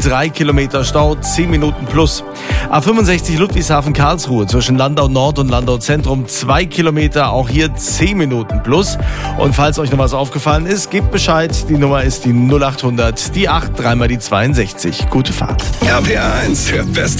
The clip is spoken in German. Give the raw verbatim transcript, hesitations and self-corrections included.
drei Kilometer Stau, zehn Minuten plus. A fünfundsechzig Ludwigshafen-Karlsruhe zwischen Landau Nord und Landau Zentrum, zwei Kilometer, auch hier zehn Minuten plus. Und falls euch noch was aufgefallen ist, gebt Bescheid. Die Nummer ist die null acht hundert, die acht, dreimal die zweiundsechzig. Gute Fahrt. R P R eins, der beste